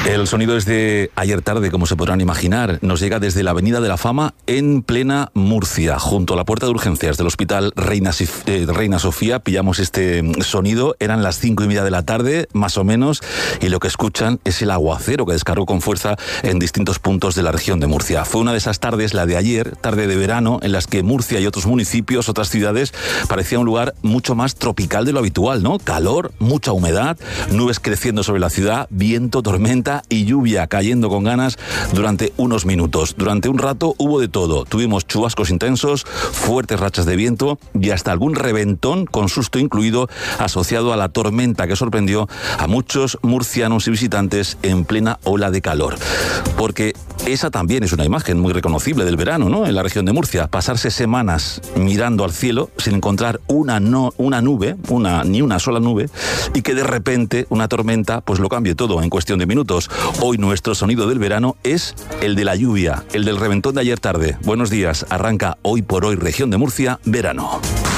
El sonido es de ayer tarde, como se podrán imaginar. Nos llega desde la Avenida de la Fama en plena Murcia, junto a la puerta de urgencias del Hospital Reina Sofía. Pillamos este sonido, eran las 5:30 de la tarde, más o menos, y lo que escuchan es el aguacero que descargó con fuerza en distintos puntos de la región de Murcia. Fue una de esas tardes, la de ayer, tarde de verano, en las que Murcia y otros municipios, otras ciudades, parecía un lugar mucho más tropical de lo habitual, ¿no? Calor, mucha humedad, nubes creciendo sobre la ciudad, viento, tormenta y lluvia cayendo con ganas durante unos minutos. Durante un rato hubo de todo. Tuvimos chubascos intensos, fuertes rachas de viento y hasta algún reventón, con susto incluido, asociado a la tormenta que sorprendió a muchos murcianos y visitantes en plena ola de calor. Porque esa también es una imagen muy reconocible del verano, ¿no? En la región de Murcia. Pasarse semanas mirando al cielo sin encontrar ni una sola nube, y que de repente una tormenta pues lo cambie todo en cuestión de minutos. Hoy nuestro sonido del verano es el de la lluvia, el del reventón de ayer tarde. Buenos días, arranca Hoy por Hoy Región de Murcia, verano.